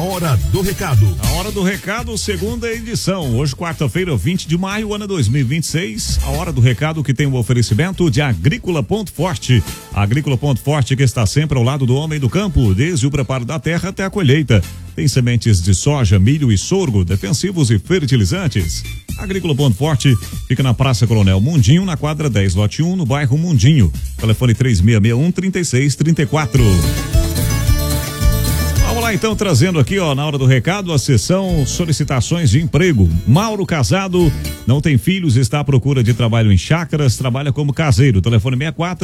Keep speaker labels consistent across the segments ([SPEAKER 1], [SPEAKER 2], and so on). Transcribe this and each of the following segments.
[SPEAKER 1] Hora do Recado.
[SPEAKER 2] A Hora do Recado, segunda edição. Hoje, quarta-feira, 20 de maio, ano 2026. A Hora do Recado que tem o oferecimento de Agrícola Ponto Forte. A Agrícola Ponto Forte que está sempre ao lado do homem do campo, desde o preparo da terra até a colheita. Tem sementes de soja, milho e sorgo, defensivos e fertilizantes. Agrícola Ponto Forte fica na Praça Coronel Mundinho, na quadra 10, lote 1, no bairro Mundinho. Telefone 3661-3634. Vamos lá então, trazendo aqui, na Hora do Recado, a sessão solicitações de emprego. Mauro, casado, não tem filhos, está à procura de trabalho em chácaras, trabalha como caseiro. Telefone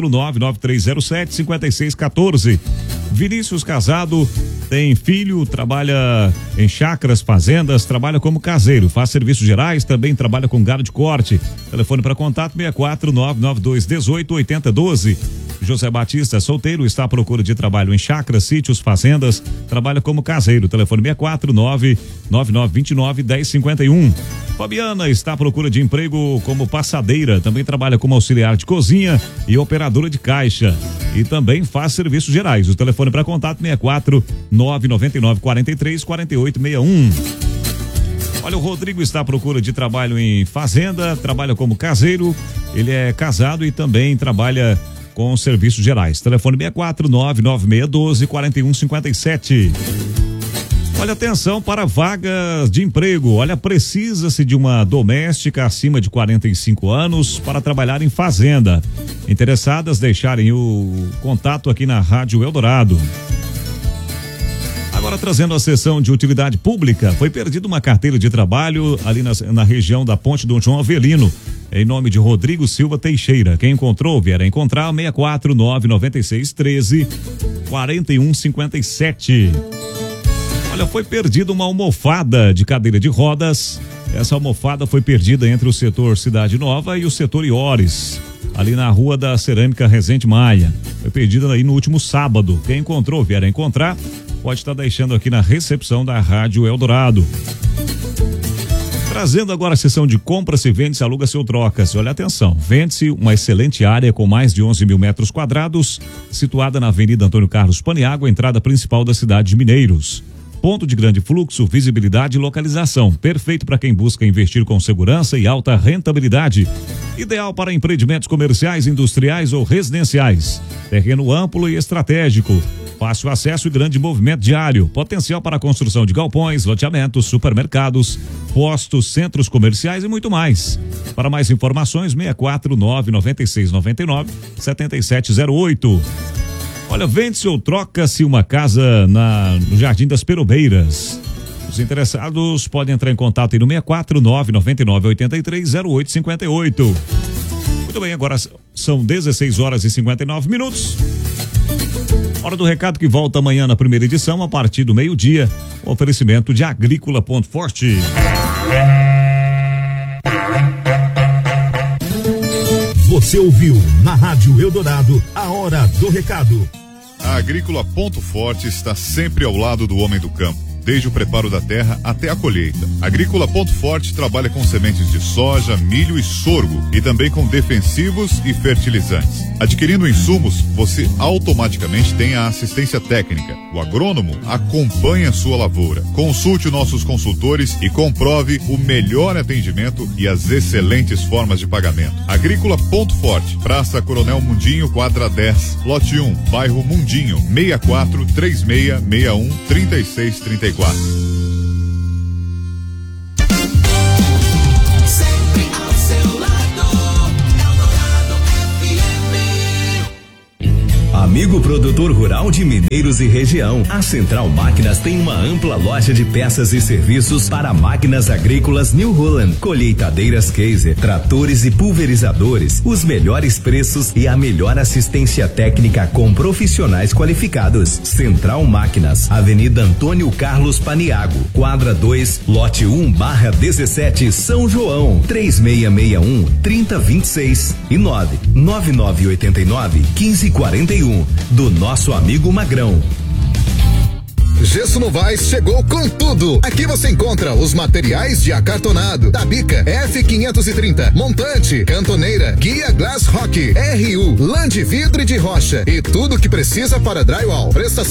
[SPEAKER 2] 6499307-5614. Vinícius, casado, tem filho, trabalha em chácaras, fazendas, trabalha como caseiro, faz serviços gerais, também trabalha com gado de corte. Telefone para contato 64992188012. José Batista, solteiro, está à procura de trabalho em chácaras, sítios, fazendas, trabalha como caseiro. Telefone 64999291051. Fabiana está à procura de emprego como passadeira, também trabalha como auxiliar de cozinha e operadora de caixa. E também faz serviços gerais. O telefone para contato 64999434861. Olha, o Rodrigo está à procura de trabalho em fazenda, trabalha como caseiro, ele é casado e também trabalha com serviços gerais. Telefone 64996124157. Olha, atenção para vagas de emprego. Olha, precisa-se de uma doméstica acima de 45 anos para trabalhar em fazenda. Interessadas, deixarem o contato aqui na Rádio Eldorado. Agora, trazendo a sessão de utilidade pública, foi perdida uma carteira de trabalho ali na região da Ponte Dom João Avelino, em nome de Rodrigo Silva Teixeira. Quem encontrou, vier a encontrar 64996134157. Olha, foi perdida uma almofada de cadeira de rodas. Essa almofada foi perdida entre o setor Cidade Nova e o setor Iores, ali na Rua da Cerâmica Rezende Maia. Foi perdida aí no último sábado. Quem encontrou, vier a encontrar, pode estar deixando aqui na recepção da Rádio Eldorado. Trazendo agora a sessão de compra-se, vende-se, aluga-se ou troca-se. Olha, atenção, vende-se uma excelente área com mais de 11 mil metros quadrados, situada na Avenida Antônio Carlos Paniagua, entrada principal da cidade de Mineiros. Ponto de grande fluxo, visibilidade e localização. Perfeito para quem busca investir com segurança e alta rentabilidade. Ideal para empreendimentos comerciais, industriais ou residenciais. Terreno amplo e estratégico. Fácil acesso e grande movimento diário. Potencial para a construção de galpões, loteamentos, supermercados, postos, centros comerciais e muito mais. Para mais informações, 649-9699-7708. Olha, vende-se ou troca-se uma casa no Jardim das Perobeiras. Os interessados podem entrar em contato aí no 649-9983-0858. Muito bem, agora são 16 horas e 59 minutos. Hora do Recado que volta amanhã na primeira edição, a partir do meio-dia. O oferecimento de Agrícola Ponto Forte.
[SPEAKER 1] Você ouviu na Rádio Eldorado a Hora do Recado.
[SPEAKER 3] A Agrícola Ponto Forte está sempre ao lado do homem do campo, desde o preparo da terra até a colheita. Agrícola Ponto Forte trabalha com sementes de soja, milho e sorgo e também com defensivos e fertilizantes. Adquirindo insumos, você automaticamente tem a assistência técnica. O agrônomo acompanha a sua lavoura. Consulte nossos consultores e comprove o melhor atendimento e as excelentes formas de pagamento. Agrícola Ponto Forte, Praça Coronel Mundinho, quadra 10, lote 1, bairro Mundinho, 6436613634.
[SPEAKER 4] Sempre ao seu lado, Eldorado FM.
[SPEAKER 5] Amigo produtor rural de Mineiros e região, a Central Máquinas tem uma ampla loja de peças e serviços para máquinas agrícolas New Holland, colheitadeiras Kaiser, tratores e pulverizadores, os melhores preços e a melhor assistência técnica com profissionais qualificados. Central Máquinas, Avenida Antônio Carlos Paniagua, quadra 2, lote 1/17, São João, 3661-3026 e 99989-1541, do nosso amigo Magrão.
[SPEAKER 6] Gesso Novaes chegou com tudo. Aqui você encontra os materiais de acartonado, Tabica, F530, montante, cantoneira, guia Glass Rock, RU, lã de vidro e de rocha e tudo que precisa para drywall. Prestação